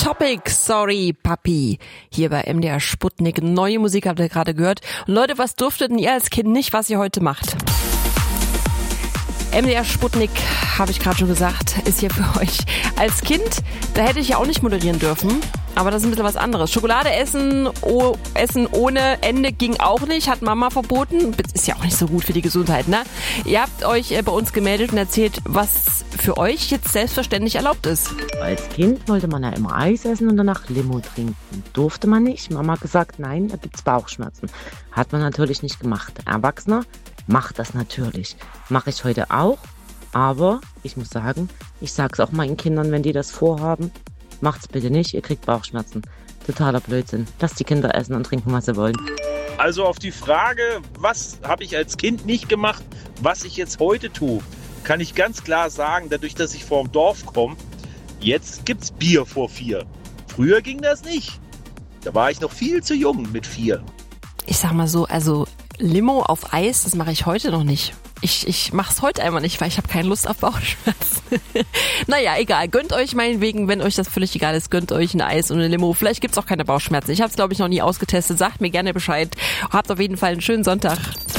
Topic, sorry, Papi. Hier bei MDR Sputnik. Neue Musik habt ihr gerade gehört. Und Leute, was durftet denn ihr als Kind nicht, was ihr heute macht? MDR Sputnik, habe ich gerade schon gesagt, ist hier für euch. Als Kind, da hätte ich ja auch nicht moderieren dürfen, aber das ist ein bisschen was anderes. Schokolade essen, essen ohne Ende ging auch nicht, hat Mama verboten. Ist ja auch nicht so gut für die Gesundheit, ne? Ihr habt euch bei uns gemeldet und erzählt, was für euch jetzt selbstverständlich erlaubt ist. Als Kind wollte man ja immer Eis essen und danach Limo trinken. Durfte man nicht. Mama hat gesagt, nein, da gibt's Bauchschmerzen. Hat man natürlich nicht gemacht. Erwachsener macht das natürlich. Mache ich heute auch. Aber ich muss sagen, ich sag's auch meinen Kindern, wenn die das vorhaben, macht's bitte nicht, ihr kriegt Bauchschmerzen. Totaler Blödsinn. Lasst die Kinder essen und trinken, was sie wollen. Also auf die Frage, was habe ich als Kind nicht gemacht, was ich jetzt heute tue, kann ich ganz klar sagen, dadurch, dass ich vom Dorf komme, jetzt gibt's Bier vor 4. Früher ging das nicht. Da war ich noch viel zu jung mit 4. Ich sag mal so, also Limo auf Eis, das mache ich heute noch nicht. Ich mach's heute einfach nicht, weil ich habe keine Lust auf Bauchschmerzen. Naja, egal. Gönnt euch meinetwegen, wenn euch das völlig egal ist, gönnt euch ein Eis und eine Limo. Vielleicht gibt's auch keine Bauchschmerzen. Ich habe es, glaube ich, noch nie ausgetestet. Sagt mir gerne Bescheid. Habt auf jeden Fall einen schönen Sonntag.